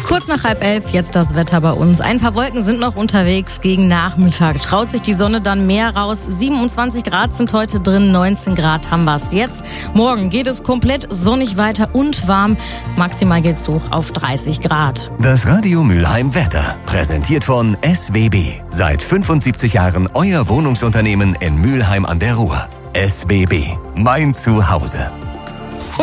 Kurz nach 10:30, jetzt das Wetter bei uns. Ein paar Wolken sind noch unterwegs. Gegen Nachmittag traut sich die Sonne dann mehr raus. 27 Grad sind heute drin, 19 Grad haben wir es jetzt. Morgen geht es komplett sonnig weiter und warm. Maximal geht's hoch auf 30 Grad. Das Radio Mülheim Wetter, präsentiert von SWB. Seit 75 Jahren euer Wohnungsunternehmen in Mülheim an der Ruhr. SWB, mein Zuhause.